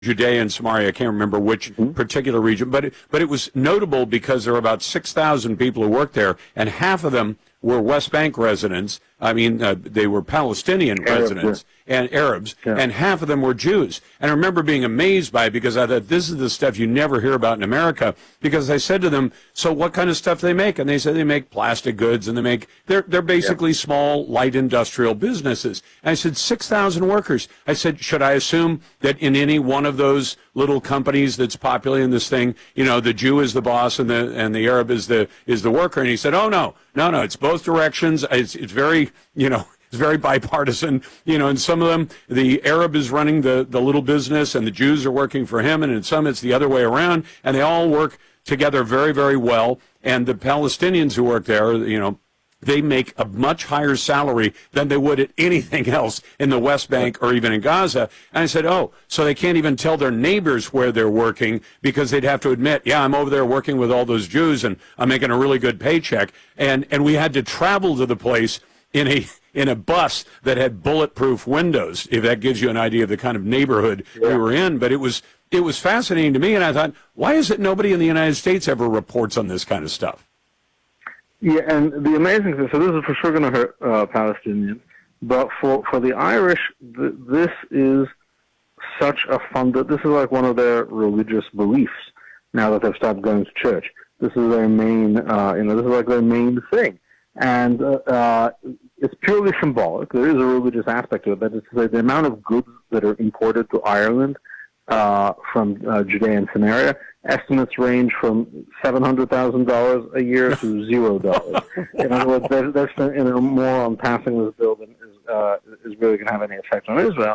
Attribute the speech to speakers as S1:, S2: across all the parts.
S1: Judea and Samaria. I can't remember which particular region, but it was notable because there were about 6,000 people who worked there, and half of them were West Bank residents. I mean, they were Palestinian residents and Arabs, and half of them were Jews. And I remember being amazed by it because I thought, this is the stuff you never hear about in America, because I said to them, so what kind of stuff do they make? And they said they make plastic goods, and they're basically small, light industrial businesses. And I said, 6,000 workers. I said, should I assume that in any one of those little companies that's populating this thing, you know, the Jew is the boss and the Arab is the worker? And he said, oh, no, it's both directions. It's very, you know, it's very bipartisan, you know, and some of them, the Arab is running the little business and the Jews are working for him, and in some it's the other way around, and they all work together very, very well. And the Palestinians who work there, you know, they make a much higher salary than they would at anything else in the West Bank or even in Gaza. And I said, oh, so they can't even tell their neighbors where they're working because they'd have to admit, yeah, I'm over there working with all those Jews and I'm making a really good paycheck. And we had to travel to the place in a bus that had bulletproof windows, if that gives you an idea of the kind of neighborhood we were in. But it was fascinating to me, and I thought, why is it nobody in the United States ever reports on this kind of stuff?
S2: Yeah, and the amazing thing, so this is for sure going to hurt Palestinians, but for the Irish, this is such a this is like one of their religious beliefs now that they've stopped going to church. This is their main, this is like their main thing. And it's purely symbolic. There is a religious aspect to it, but it's like the amount of goods that are imported to Ireland from Judea and Samaria. Estimates range from $700,000 a year to $0. In other words, they're more on passing this bill than is really going to have any effect on Israel.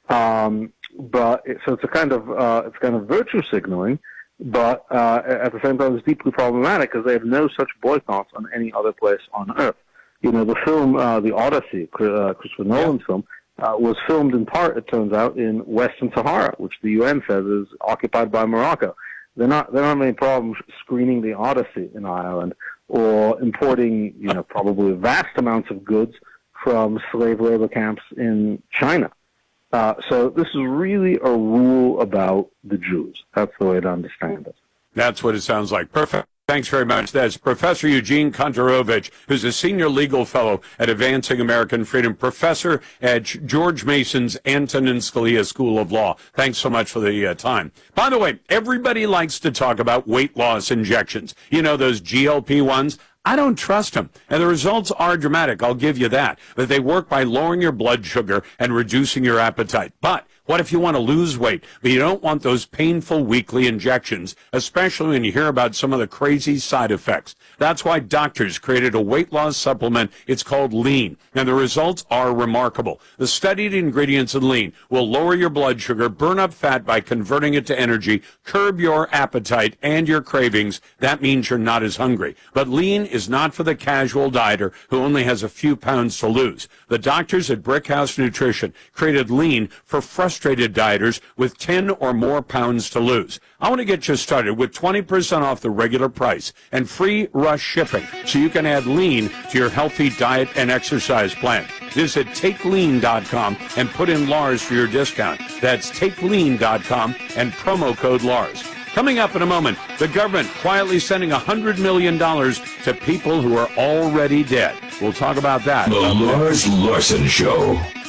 S2: So it's a kind of virtue signaling, but at the same time, it's deeply problematic because they have no such boycotts on any other place on earth. You know, the film, The Odyssey, Christopher Nolan's film, was filmed in part, it turns out, in Western Sahara, which the UN says is occupied by Morocco. They don't have any problems screening The Odyssey in Ireland or importing, you know, probably vast amounts of goods from slave labor camps in China. So this is really a rule about the Jews. That's the way to understand it.
S1: That's what it sounds like. Perfect. Thanks very much. That's Professor Eugene Kontorovich, who's a senior legal fellow at Advancing American Freedom, professor at George Mason's Antonin Scalia School of Law. Thanks so much for the time. By the way, everybody likes to talk about weight loss injections. You know, those GLP-1s? I don't trust them, and the results are dramatic, I'll give you that. But they work by lowering your blood sugar and reducing your appetite. But what if you want to lose weight, but you don't want those painful weekly injections, especially when you hear about some of the crazy side effects? That's why doctors created a weight loss supplement. It's called Lean, and the results are remarkable. The studied ingredients in Lean will lower your blood sugar, burn up fat by converting it to energy, curb your appetite and your cravings. That means you're not as hungry. But Lean is not for the casual dieter who only has a few pounds to lose. The doctors at Brickhouse Nutrition created Lean for frustrated dieters with 10 or more pounds to lose. I want to get you started with 20% off the regular price and free rush shipping so you can add Lean to your healthy diet and exercise plan. Visit TakeLean.com and put in Lars for your discount. That's TakeLean.com and promo code Lars. Coming up in a moment, the government quietly sending $100 million to people who are already dead. We'll talk about that.
S3: The Lars Larson Show.